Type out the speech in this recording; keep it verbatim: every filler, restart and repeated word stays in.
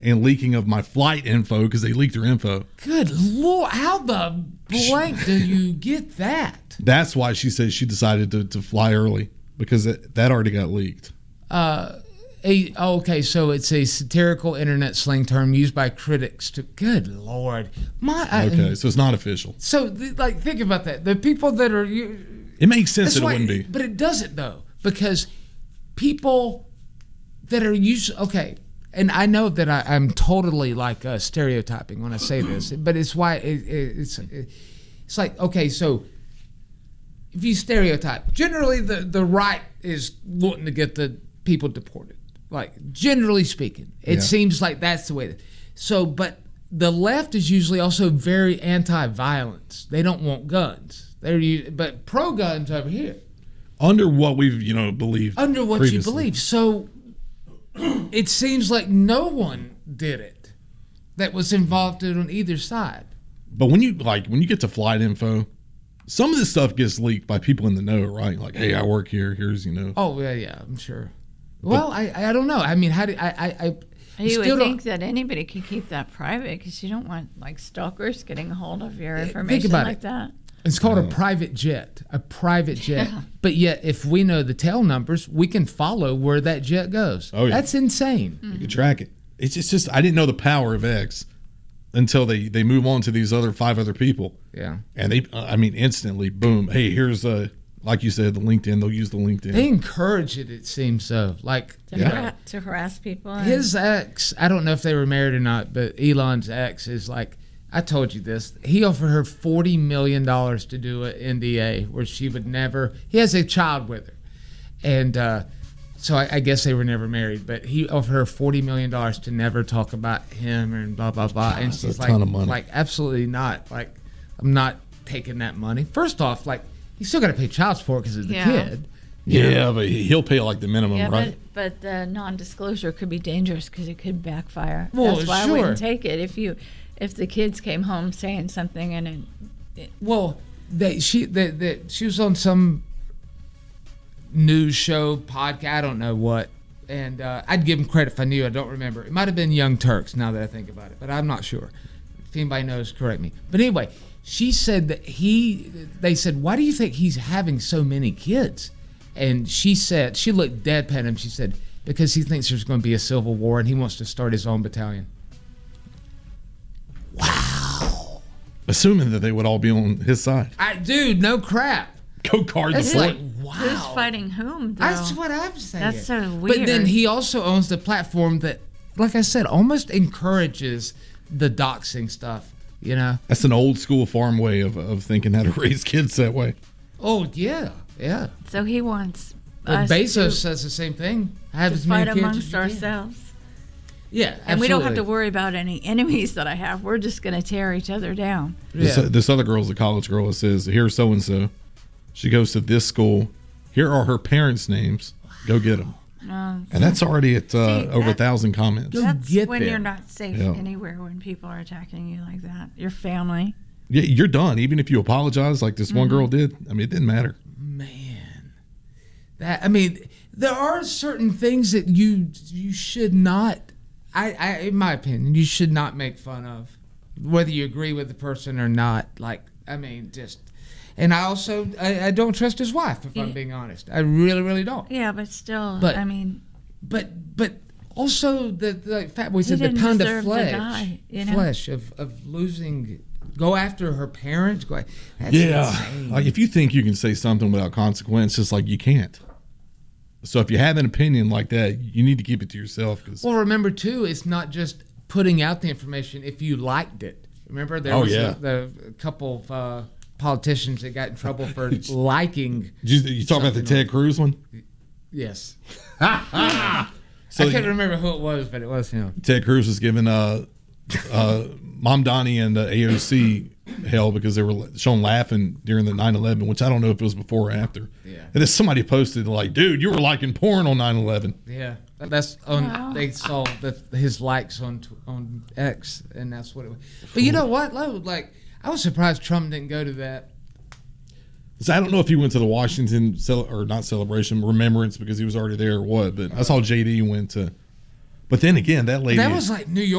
and leaking of my flight info because they leaked their info. Good Lord, how the blank do you get that? That's why she said she decided to, to fly early because it, that already got leaked. Uh, a, okay, so it's a satirical internet slang term used by critics to. Good Lord, my. I, Okay, so it's not official. So, like, think about that. The people that are. You, it makes sense that it why, wouldn't be, but it doesn't though, because people that are used. Okay. And I know that I, I'm totally like uh, stereotyping when I say this, but it's why it, it, it's it, it's like, okay, so if you stereotype, generally the, the right is wanting to get the people deported. Like, generally speaking, it Yeah. seems like that's the way. That, so, but the left is usually also very anti-violence. They don't want guns. They're but pro-guns over here. under what we've you know believed. Under what previously. you believe. So it seems like no one did it that was involved in on either side. But when you like when you get to flight info, some of this stuff gets leaked by people in the know, right? Like, hey, I work here. Here's you know. Oh yeah, yeah, I'm sure. Well, I I don't know. I mean, how do I I, I You still would think don't- that anybody could keep that private because you don't want like stalkers getting a hold of your Think information about like it. that. It's called a private jet, a private jet. Yeah. But yet, if we know the tail numbers, we can follow where that jet goes. Oh, yeah. That's insane. You can track it. It's just, just I didn't know the power of X until they they move on to these other five other people, Yeah. and they I mean instantly boom. Hey, here's a like you said the LinkedIn. They'll use the LinkedIn. They encourage it, it seems so. Like, To, you know, hara- to harass people. and- his ex, I don't know if they were married or not, but Elon's ex is like, I told you this. He offered her forty million dollars to do an N D A where she would never, he has a child with her. And uh, so I, I guess they were never married, but he offered her forty million dollars to never talk about him and blah, blah, blah. And That's she's a like, ton of money. like, absolutely not. Like, I'm not taking that money. First off, like, you still got to pay child support because of the Yeah. kid. you yeah, know? but he- he'll pay like the minimum, Yeah, right? but, but the non-disclosure could be dangerous because it could backfire. Well, That's why sure. I wouldn't take it if you, if the kids came home saying something and it, it, Well, they she that that she was on some news show podcast. I don't know what, and uh, I'd give him credit if I knew. I don't remember. It might have been Young Turks. Now that I think about it, but I'm not sure. If anybody knows, correct me. But anyway, she said that he. They said, "Why do you think he's having so many kids?" And she said, she looked deadpan at him. She said, "Because he thinks there's going to be a civil war and he wants to start his own battalion." Assuming that they would all be on his side. I, dude, no crap. Go card the It's fort. like, wow. who's fighting whom? Though? That's what I'm saying. That's so But then weird. he also owns the platform that, like I said, almost encourages the doxing stuff. You know? That's an old school farm way of, of thinking how to raise kids that way. Oh yeah, yeah. So he wants But us Bezos to, says the same thing. Have to as many fight kids amongst as you can. ourselves. Yeah, And we don't have to absolutely. worry about any enemies that I have. We're just going to tear each other down. This, Yeah. this other girl's a college girl that says, here's so and so. She goes to this school. Here are her parents' names. Go get them. Um, And that's already at uh, See, over a that- thousand comments. Go that's get when there. you're not safe Yeah. anywhere when people are attacking you like that. Your family. Yeah, you're done. Even if you apologize, like this one Mm-hmm. girl did. I mean, it didn't matter. Man, that I mean, there are certain things that you you should not. I, I, in my opinion, you should not make fun of, whether you agree with the person or not. Like, I mean, just. And I also I, I don't trust his wife, if I'm Yeah. being honest. I really, really don't. Yeah, but still, But- I mean, But but also the the Fat Boy said the didn't pound of deserve to flesh, die, you know? flesh of of losing. Go after her parents. Go. That's Yeah. insane. Like if you think you can say something without consequence, it's like you can't. So if you have an opinion like that, you need to keep it to yourself. Cause Well, remember too, it's not just putting out the information. If you liked it, remember there Oh, was yeah. a, the a couple of uh, politicians that got in trouble for liking. Did you, you talk about the Something Ted Cruz one? Yes, So I can't remember who it was, but it was him. Ted Cruz was giving uh, uh, Mom Donnie and uh, A O C hell because they were shown laughing during the nine eleven, which I don't know if it was before or after. Yeah. And then somebody posted like, dude, you were liking porn on nine eleven. Yeah, that's on. Wow. They saw the, his likes on tw- on X, and that's what it was. But you know what, Lo? Like, I was surprised Trump didn't go to that. So I don't know if he went to the Washington cel- or not celebration remembrance because he was already there or what, but I saw J D went to. But then again, that lady That was like New York.